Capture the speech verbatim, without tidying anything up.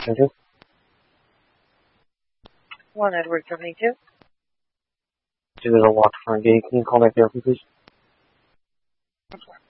Thank you. One Edward seventy-two. There's a lock front gate. Can you call back there, please?